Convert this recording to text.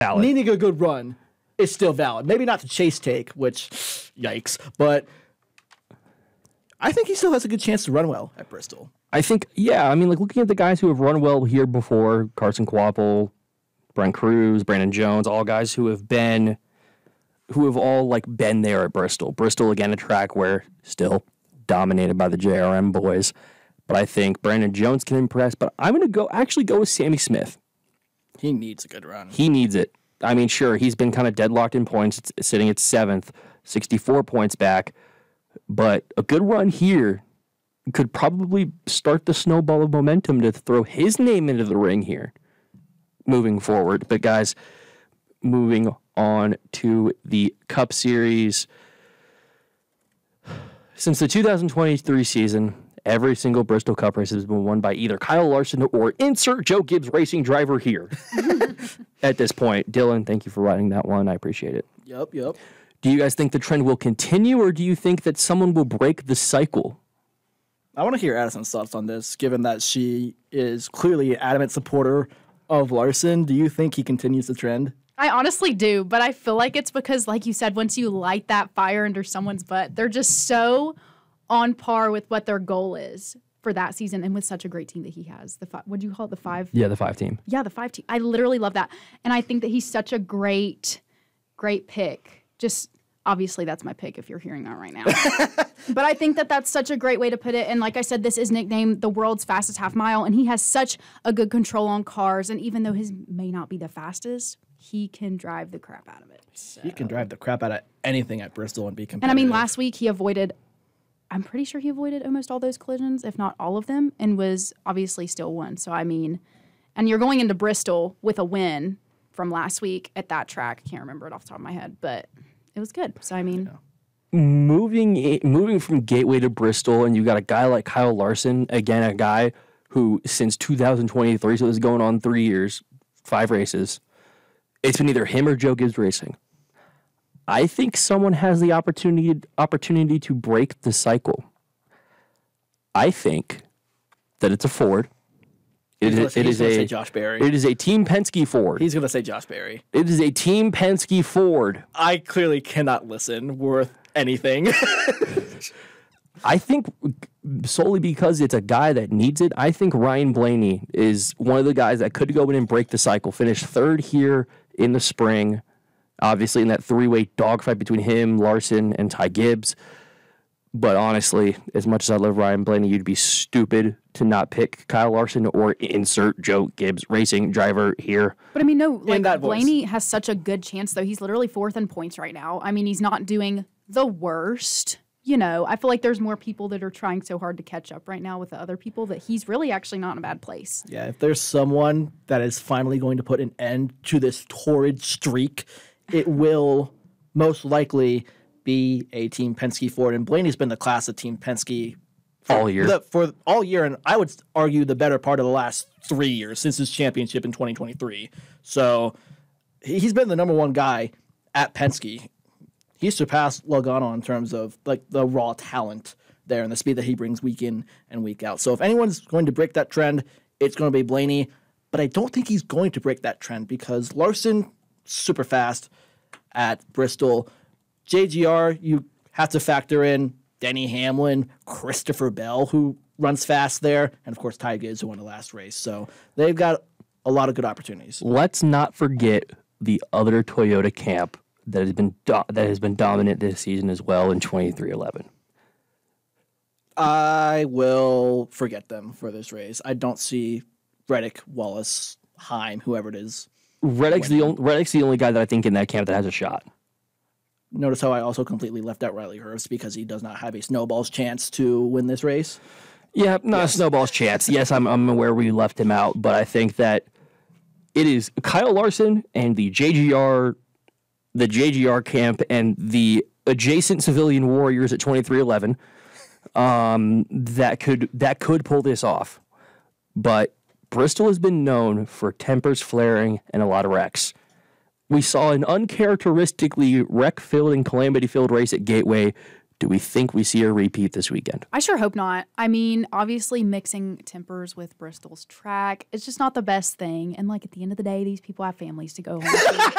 Valid. needing a good run is still valid. Maybe not the Chase take, which, yikes, but I think he still has a good chance to run well at Bristol. I think, I mean, like looking at the guys who have run well here before, Carson Kvapil, Brent Cruz, Brandon Jones, all guys who have all like been there at Bristol. Bristol, again, a track where still dominated by the JRM boys. But I think Brandon Jones can impress. But I'm going to go with Sammy Smith. He needs a good run. He needs it. I mean, sure, he's been kind of deadlocked in points, sitting at 7th, 64 points back. But a good run here could probably start the snowball of momentum to throw his name into the ring here moving forward. But guys, moving on to the Cup Series. Since the 2023 season, every single Bristol Cup race has been won by either Kyle Larson or insert Joe Gibbs racing driver here. At this point, Dylan, thank you for writing that one. I appreciate it. Yep. Do you guys think the trend will continue, or do you think that someone will break the cycle? I want to hear Addison's thoughts on this, given that she is clearly an adamant supporter of Larson. Do you think he continues the trend? I honestly do, but I feel like it's because, like you said, once you light that fire under someone's butt, they're just so on par with what their goal is for that season, and with such a great team that he has. What do you call it? The 5? Yeah, the 5 team. Yeah, the 5 team. I literally love that. And I think that he's such a great pick. Just obviously that's my pick if you're hearing that right now. But I think that that's such a great way to put it. And like I said, this is nicknamed the world's fastest half mile, and he has such a good control on cars. And even though his may not be the fastest, he can drive the crap out of it. So. He can drive the crap out of anything at Bristol and be competitive. And I mean, last week I'm pretty sure he avoided almost all those collisions, if not all of them, and was obviously still won. So, I mean, and you're going into Bristol with a win from last week at that track. I can't remember it off the top of my head, but it was good. So, I mean... Moving from Gateway to Bristol, and you got a guy like Kyle Larson, again, a guy who since 2023, so this is going on 3 years, 5 races, it's been either him or Joe Gibbs Racing. I think someone has the opportunity to break the cycle. I think that it's a Ford. He's going to say Josh Berry. It is a Team Penske Ford. He's going to say Josh Berry. It is a Team Penske Ford. I clearly cannot listen worth anything. I think solely because it's a guy that needs it, I think Ryan Blaney is one of the guys that could go in and break the cycle. Finish 3rd here in the spring, obviously in that 3-way dogfight between him, Larson, and Ty Gibbs. But honestly, as much as I love Ryan Blaney, you'd be stupid to not pick Kyle Larson or insert Joe Gibbs racing driver here. But I mean, no, like Blaney has such a good chance, though. He's literally 4th in points right now. I mean, he's not doing the worst. You know, I feel like there's more people that are trying so hard to catch up right now with the other people that he's really actually not in a bad place. Yeah, if there's someone that is finally going to put an end to this torrid streak, it will most likely be a Team Penske Ford. And Blaney's been the class of Team Penske all year. For all year, and I would argue the better part of the last 3 years since his championship in 2023. So he's been the number one guy at Penske. He's surpassed Logano in terms of like the raw talent there and the speed that he brings week in and week out. So if anyone's going to break that trend, it's going to be Blaney. But I don't think he's going to break that trend because Larson, super fast at Bristol. JGR, you have to factor in Denny Hamlin, Christopher Bell, who runs fast there, and of course Ty Gibbs, who won the last race. So they've got a lot of good opportunities. Let's not forget the other Toyota camp that has been dominant this season as well in 23XI. I will forget them for this race. I don't see Reddick, Wallace, Heim, whoever it is. Reddick's the only guy that I think in that camp that has a shot. Notice how I also completely left out Riley Hurst because he does not have a snowball's chance to win this race. Yeah, not a snowball's chance. Yes, I'm aware we left him out, but I think that it is Kyle Larson and the JGR camp and the adjacent civilian warriors at 23XI that could pull this off. But Bristol has been known for tempers flaring and a lot of wrecks. We saw an uncharacteristically wreck-filled and calamity-filled race at Gateway Do we think we see a repeat this weekend? I sure hope not. I mean, obviously mixing tempers with Bristol's track, it's just not the best thing. And like at the end of the day, these people have families to go home to.